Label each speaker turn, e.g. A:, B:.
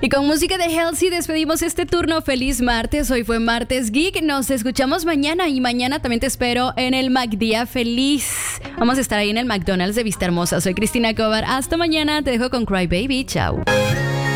A: Y con música de Halsey despedimos este turno. Feliz martes, hoy fue Martes Geek. Nos escuchamos mañana y mañana también te espero en el MacDía Feliz. Vamos a estar ahí en el McDonald's de Vista Hermosa. Soy Cristina Cobar, hasta mañana, te dejo con Cry Baby, chao.